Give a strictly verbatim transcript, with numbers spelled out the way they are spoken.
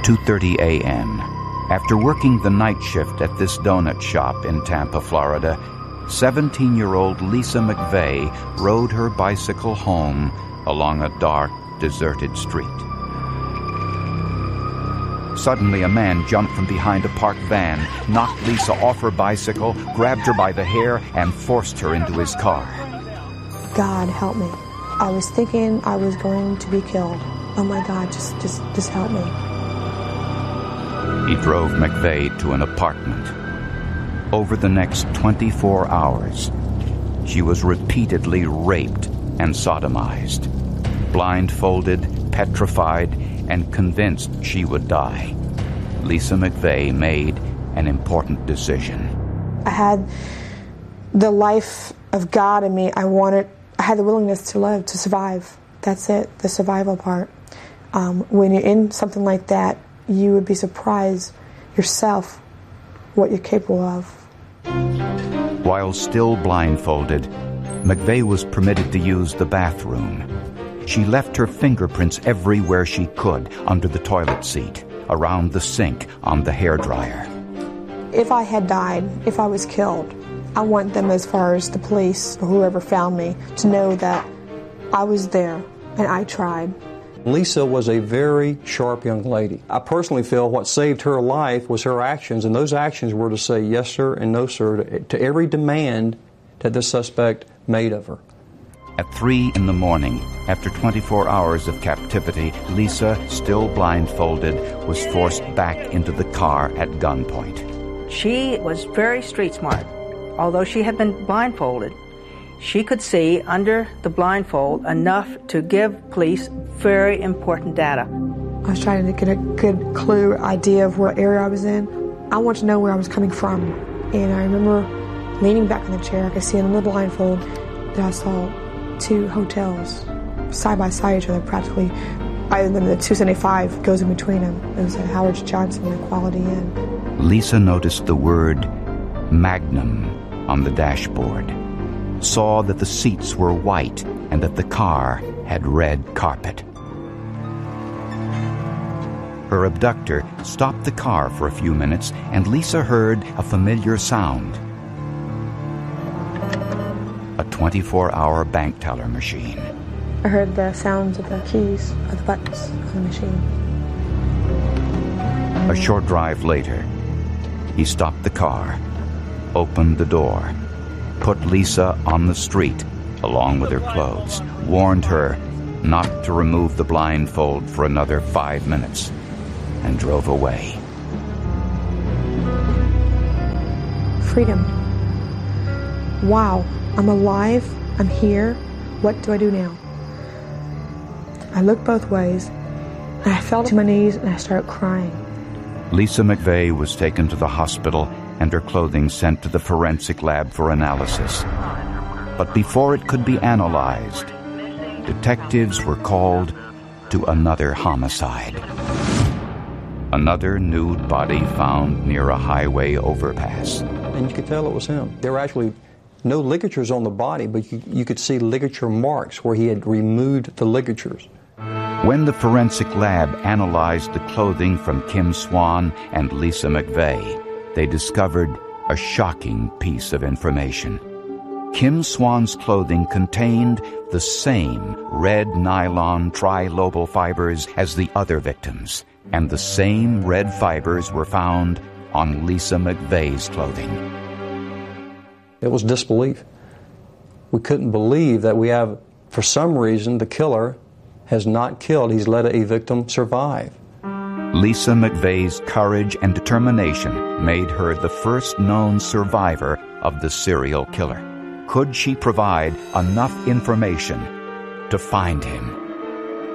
two thirty a.m. After working the night shift at this donut shop in Tampa, Florida, seventeen-year-old Lisa McVey rode her bicycle home along a dark, deserted street. Suddenly, a man jumped from behind a parked van, knocked Lisa off her bicycle, grabbed her by the hair, and forced her into his car. God, help me. I was thinking I was going to be killed. Oh my God, just, just, just help me. He drove McVey to an apartment. Over the next twenty-four hours, she was repeatedly raped and sodomized, blindfolded, petrified, and convinced she would die. Lisa McVey made an important decision. I had the life of God in me. I wanted, I had the willingness to live, to survive. That's it, the survival part. Um, when you're in something like that, you would be surprised yourself what you're capable of. While still blindfolded, McVey was permitted to use the bathroom. She left her fingerprints everywhere she could, under the toilet seat, around the sink, on the hairdryer. If I had died, if I was killed, I want them, as far as the police or whoever found me, to know that I was there and I tried. Lisa was a very sharp young lady. I personally feel what saved her life was her actions, and those actions were to say yes, sir, and no, sir, to, to every demand that the suspect made of her. At three in the morning, after twenty-four hours of captivity, Lisa, still blindfolded, was forced back into the car at gunpoint. She was very street smart. Although she had been blindfolded, she could see under the blindfold enough to give police very important data. I was trying to get a good clue, idea of what area I was in. I wanted to know where I was coming from. And I remember leaning back in the chair, I could see in the blindfold that I saw two hotels side by side each other practically. I, the two seventy-five goes in between them. It was a Howard Johnson and a Quality Inn. Lisa noticed the word Magnum on the dashboard, saw that the seats were white and that the car had red carpet. Her abductor stopped the car for a few minutes, and Lisa heard a familiar sound. A twenty-four hour bank teller machine. I heard the sounds of the keys, of the buttons on the machine. A short drive later, he stopped the car, opened the door, put Lisa on the street along with her clothes, warned her not to remove the blindfold for another five minutes, and drove away. Freedom. Wow, I'm alive, I'm here, what do I do now? I looked both ways, and I fell to my knees and I started crying. Lisa McVey was taken to the hospital and her clothing sent to the forensic lab for analysis. But before it could be analyzed, detectives were called to another homicide. Another nude body found near a highway overpass. And you could tell it was him. There were actually no ligatures on the body, but you, you could see ligature marks where he had removed the ligatures. When the forensic lab analyzed the clothing from Kim Swan and Lisa McVey, they discovered a shocking piece of information. Kim Swan's clothing contained the same red nylon trilobal fibers as the other victims, and the same red fibers were found on Lisa McVey's clothing. It was disbelief. We couldn't believe that we have, for some reason, the killer has not killed. He's let a victim survive. Lisa McVey's courage and determination made her the first known survivor of the serial killer. Could she provide enough information to find him?